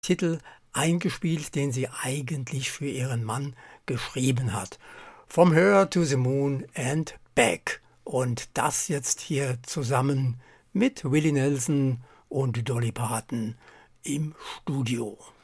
Titel eingespielt, den sie eigentlich für ihren Mann geschrieben hat. From Her to the Moon and Back. Und das jetzt hier zusammen mit Willie Nelson und Dolly Parton im Studio.